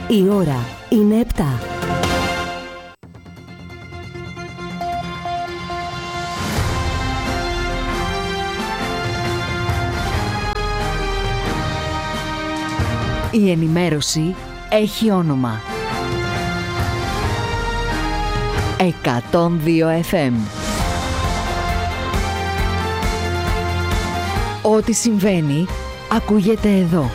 Η ώρα είναι 7. Η ενημέρωση έχει όνομα. 102 FM. Ό,τι συμβαίνει, ακούγεται εδώ.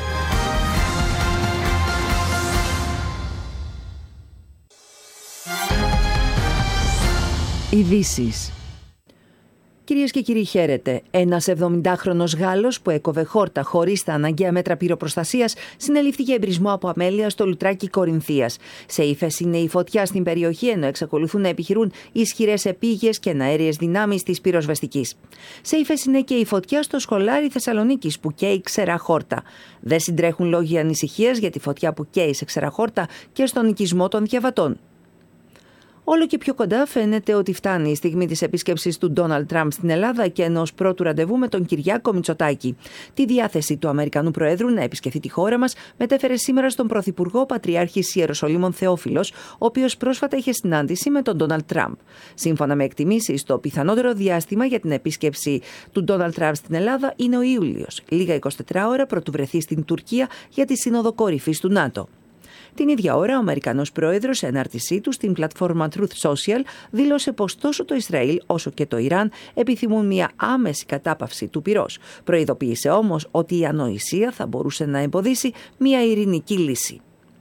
Ειδήσεις. Κυρίες και κύριοι, χαίρετε. Ένας 70χρονος Γάλλος που έκοβε χόρτα χωρίς τα αναγκαία μέτρα πυροπροστασίας συνελήφθη για εμπρισμό από αμέλεια στο λουτράκι Κορινθίας. Σε ύφεση είναι η φωτιά στην περιοχή, ενώ εξακολουθούν να επιχειρούν ισχυρές επίγειες και εναέριες δυνάμεις της πυροσβεστικής. Σε ύφεση είναι και η φωτιά στο σχολάρι Θεσσαλονίκης που καίει ξερά χόρτα. Δεν συντρέχουν λόγοι ανησυχίας για τη φωτιά που καίει σε ξερά χόρτα και στον οικισμό των διαβατών. Όλο και πιο κοντά φαίνεται ότι φτάνει η στιγμή της επίσκεψης του Ντόναλντ Τραμπ στην Ελλάδα και ενός πρώτου ραντεβού με τον Κυριάκο Μητσοτάκη. Τη διάθεση του Αμερικανού Προέδρου να επισκεφθεί τη χώρα μας μετέφερε σήμερα στον Πρωθυπουργό Πατριάρχης Ιεροσολύμων Θεόφιλος, ο οποίος πρόσφατα είχε συνάντηση με τον Ντόναλντ Τραμπ. Σύμφωνα με εκτιμήσεις, το πιθανότερο διάστημα για την επίσκεψη του Ντόναλντ Τραμπ στην Ελλάδα είναι ο Ιούλιος, λίγα 24 ώρα πρωτού βρεθεί στην Τουρκία για τη Σύνοδο Κορυφής του ΝΑΤΟ. Την ίδια ώρα, ο Αμερικανός Πρόεδρος, σε ανάρτησή του στην πλατφόρμα Truth Social, δήλωσε πως τόσο το Ισραήλ όσο και το Ιράν επιθυμούν μια άμεση κατάπαυση του πυρός. Προειδοποίησε όμως ότι η ανοησία θα μπορούσε να εμποδίσει μια ειρηνική λύση.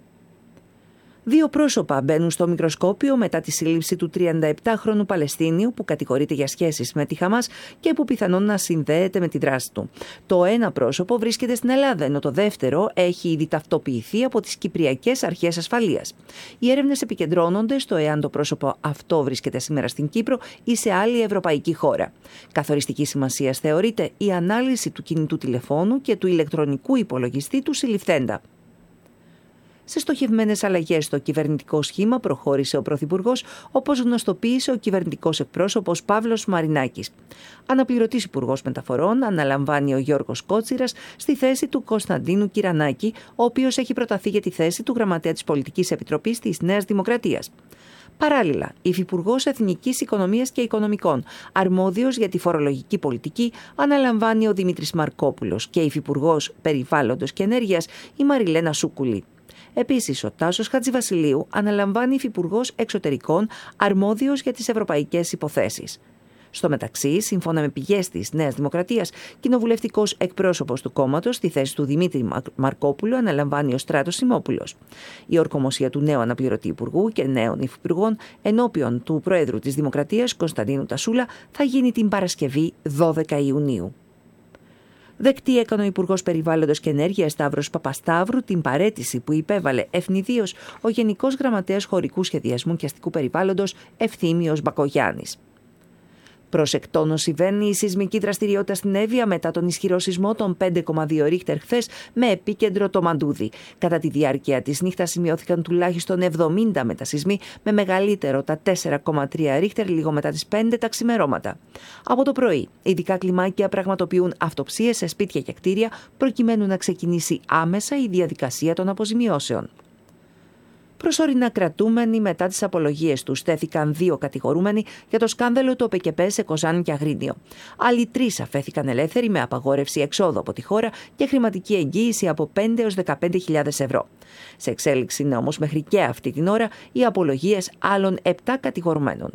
Δύο πρόσωπα μπαίνουν στο μικροσκόπιο μετά τη σύλληψη του 37χρονου Παλαιστίνιου που κατηγορείται για σχέσεις με τη Χαμάς και που πιθανόν να συνδέεται με τη δράση του. Το ένα πρόσωπο βρίσκεται στην Ελλάδα, ενώ το δεύτερο έχει ήδη ταυτοποιηθεί από τις Κυπριακές Αρχές Ασφαλείας. Οι έρευνες επικεντρώνονται στο εάν το πρόσωπο αυτό βρίσκεται σήμερα στην Κύπρο ή σε άλλη ευρωπαϊκή χώρα. Καθοριστική σημασίας θεωρείται η ανάλυση του κινητού τηλεφώνου και του ηλεκτρονικού υπολογιστή του συλληφθέντα. Σε στοχευμένες αλλαγές στο κυβερνητικό σχήμα προχώρησε ο Πρωθυπουργός, όπως γνωστοποίησε ο κυβερνητικός εκπρόσωπος Παύλος Μαρινάκης. Αναπληρωτής Υπουργός Μεταφορών αναλαμβάνει ο Γιώργος Κότσιρας στη θέση του Κωνσταντίνου Κυρανάκη, ο οποίος έχει προταθεί για τη θέση του Γραμματέα της Πολιτικής Επιτροπής της Νέας Δημοκρατίας. Παράλληλα, Υφυπουργός Εθνικής Οικονομίας και Οικονομικών, αρμόδιος για τη φορολογική πολιτική, αναλαμβάνει ο Δημήτρης Μαρκόπουλος και Υφυπουργός Περιβάλλοντος και Ενέργειας η Μαριλένα Σούκουλη. Επίσης, ο Τάσος Χατζηβασιλείου αναλαμβάνει υφυπουργός εξωτερικών, αρμόδιος για τις ευρωπαϊκές υποθέσεις. Στο μεταξύ, σύμφωνα με πηγές της Νέας Δημοκρατίας, κοινοβουλευτικός εκπρόσωπος του κόμματος στη θέση του Δημήτρη Μαρκόπουλου αναλαμβάνει ο Στράτος Σιμόπουλος. Η ορκομοσία του νέου αναπληρωτή υπουργού και νέων υφυπουργών ενώπιον του Προέδρου της Δημοκρατίας, Κωνσταντίνου Τασούλα, θα γίνει την Παρασκευή 12 Ιουνίου. Δεκτή έκανε ο Υπουργός Περιβάλλοντος και Ενέργειας Σταύρος Παπασταύρου την παραίτηση που υπέβαλε ευνηδίως ο Γενικός Γραμματέας Χωρικού Σχεδιασμού και Αστικού Περιβάλλοντος Ευθύμιος Μπακογιάννης. Προς εκ τόνου συμβαίνει η σεισμική δραστηριότητα στην Εύβοια μετά τον ισχυρό σεισμό των 5,2 ρίχτερ χθες με επίκεντρο το Μαντούδι. Κατά τη διάρκεια της νύχτας σημειώθηκαν τουλάχιστον 70 μετασεισμοί με μεγαλύτερο τα 4,3 ρίχτερ λίγο μετά τις 5 τα ξημερώματα. Από το πρωί, ειδικά κλιμάκια πραγματοποιούν αυτοψίες σε σπίτια και κτίρια προκειμένου να ξεκινήσει άμεσα η διαδικασία των αποζημιώσεων. Προσωρινά κρατούμενοι μετά τις απολογίες τους στέθηκαν 2 κατηγορούμενοι για το σκάνδαλο του ΟΠΕΚΕΠΕ σε Κοζάνη και Αγρίνιο. Άλλοι 3 αφέθηκαν ελεύθεροι με απαγόρευση εξόδου από τη χώρα και χρηματική εγγύηση από 5 έως 15.000 ευρώ. Σε εξέλιξη είναι όμως μέχρι και αυτή την ώρα οι απολογίες άλλων 7 κατηγορουμένων.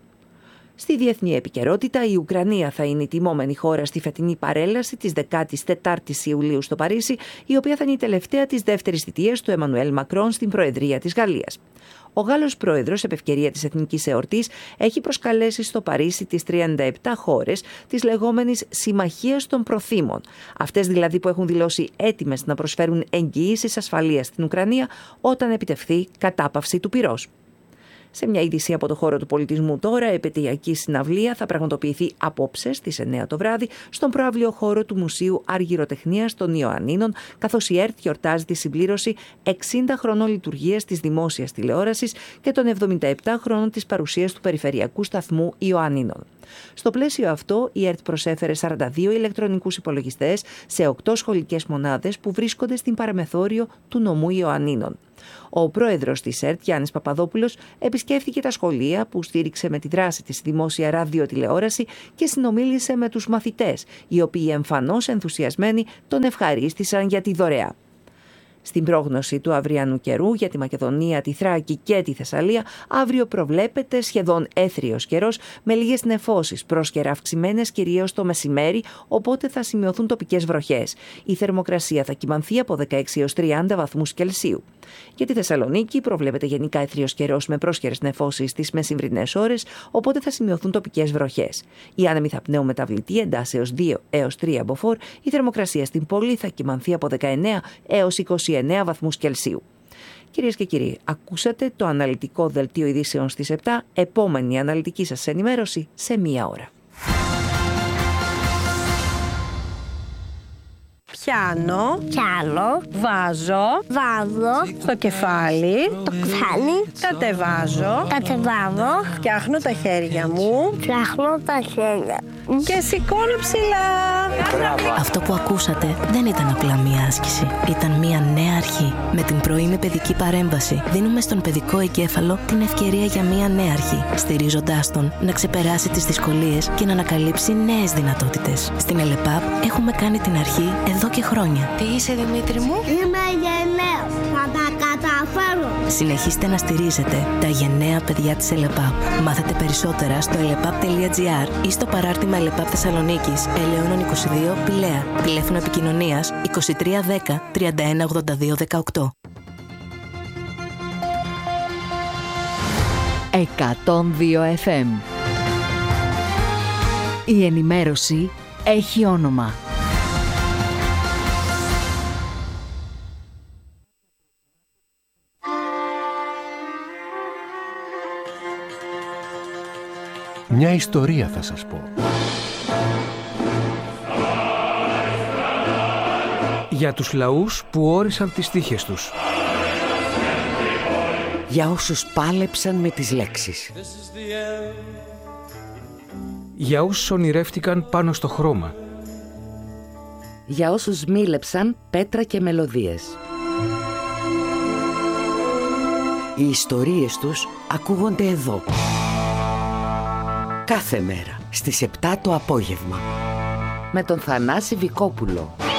Στη διεθνή επικαιρότητα, η Ουκρανία θα είναι η τιμόμενη χώρα στη φετινή παρέλαση της 14ης Ιουλίου στο Παρίσι, η οποία θα είναι η τελευταία της δεύτερης θητείας του Εμμανουέλ Μακρόν στην Προεδρία της Γαλλίας. Ο Γάλλος Πρόεδρος, επ' ευκαιρία της εθνικής εορτής, έχει προσκαλέσει στο Παρίσι τις 37 χώρες της λεγόμενης Συμμαχίας των Προθήμων. Αυτές δηλαδή που έχουν δηλώσει έτοιμες να προσφέρουν εγγυήσεις ασφαλείας στην Ουκρανία όταν επιτευχθεί κατάπαυση του πυρός. Σε μια είδηση από το χώρο του πολιτισμού τώρα, επετειακή συναυλία θα πραγματοποιηθεί απόψε στις 9 το βράδυ στον προαύλιο χώρο του Μουσείου Αργυροτεχνίας των Ιωαννίνων, καθώς η ΕΡΤ γιορτάζει τη συμπλήρωση 60 χρονών λειτουργίας της δημόσιας τηλεόρασης και των 77 χρόνων της παρουσίας του περιφερειακού σταθμού Ιωαννίνων. Στο πλαίσιο αυτό, η ΕΡΤ προσέφερε 42 ηλεκτρονικούς υπολογιστές σε 8 σχολικές μονάδες που βρίσκονται στην παραμεθόριο του νομού Ιωαννίνων. Ο πρόεδρος της ΕΡΤ, Γιάννης Παπαδόπουλος, επισκέφθηκε τα σχολεία που στήριξε με τη δράση της δημόσια ραδιοτηλεόραση και συνομίλησε με τους μαθητές, οι οποίοι εμφανώς ενθουσιασμένοι τον ευχαρίστησαν για τη δωρεά. Στην πρόγνωση του αυριανού καιρού για τη Μακεδονία, τη Θράκη και τη Θεσσαλία, αύριο προβλέπεται σχεδόν έθριος καιρός με λίγες νεφώσεις, πρόσκαιρα αυξημένες κυρίως το μεσημέρι, οπότε θα σημειωθούν τοπικές βροχές. Η θερμοκρασία θα κυμανθεί από 16 έως 30 βαθμούς Κελσίου. Για τη Θεσσαλονίκη προβλέπεται γενικά έθριος καιρός με πρόσκαιρες νεφώσεις στις μεσημβρινές ώρες, οπότε θα σημειωθούν τοπικές βροχές. Η άνεμη θα πνέουν μεταβλητή εντάσσεως 2 έως 3 μποφόρ, η θερμοκρασία στην πόλη θα κυμανθεί από 19 έως 29 βαθμούς Κελσίου. Κυρίες και κύριοι, ακούσατε το αναλυτικό δελτίο ειδήσεων στις 7, επόμενη αναλυτική σας ενημέρωση σε 1 ώρα. Πιάνω, βάζω στο κεφάλι, κατεβάζω, φτιάχνω τα χέρια μου και σηκώνω ψηλά. Αυτό που ακούσατε δεν ήταν απλά μία άσκηση. Ήταν μία νέα αρχή. Με την πρωινή παιδική παρέμβαση δίνουμε στον παιδικό εγκέφαλο την ευκαιρία για μία νέα αρχή, στηρίζοντάς τον να ξεπεράσει τις δυσκολίες και να ανακαλύψει νέες δυνατότητες. Στην ΕΛΕΠΑΠ έχουμε κάνει την αρχή εδώ και χρόνια. Τι είσαι, Δημήτρη μου? Είμαι γενναίος. Θα τα καταφέρω. Συνεχίστε να στηρίζετε τα γενναία παιδιά της ΕΛΕΠΑΠ. Μάθετε περισσότερα στο elepap.gr ή στο παράρτημα ΕΛΕΠΑΠ Θεσσαλονίκης, Ελαιώνων 22, Πηλαία. Τηλέφωνο επικοινωνίας 2310 31 82 18. 102 FM. Η ενημέρωση έχει όνομα. Μια ιστορία θα σας πω. Για τους λαούς που όρισαν τις τύχες τους. Για όσους πάλεψαν με τις λέξεις. Για όσους ονειρεύτηκαν πάνω στο χρώμα. Για όσους μίλεψαν πέτρα και μελωδίες. Οι ιστορίες τους ακούγονται εδώ. Κάθε μέρα στις 7 το απόγευμα. Με τον Θανάση Βικόπουλο.